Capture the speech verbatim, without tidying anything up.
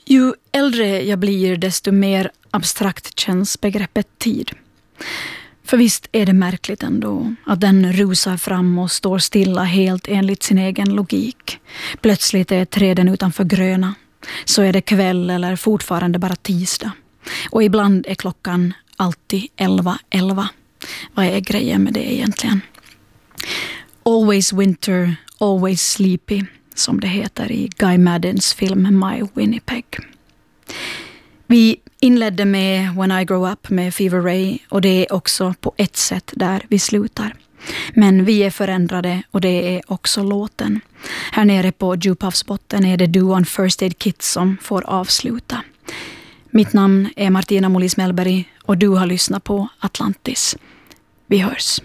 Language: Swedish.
Ju äldre jag blir, desto mer abstrakt känns begreppet tid. För visst är det märkligt ändå att den rusar fram och står stilla helt enligt sin egen logik. Plötsligt är träden utanför gröna. Så är det kväll eller fortfarande bara tisdag. Och ibland är klockan alltid elva elva. Vad är grejen med det egentligen? Always winter, always sleepy, som det heter i Guy Maddens film My Winnipeg. Vi inledde med When I Grow Up med Fever Ray, och det är också på ett sätt där vi slutar. Men vi är förändrade, och det är också låten. Här nere på djuphavsbotten är det Do on First Aid Kit som får avsluta. Mitt namn är Martina Mollis Mellberg och du har lyssnat på Atlantis. Vi hörs.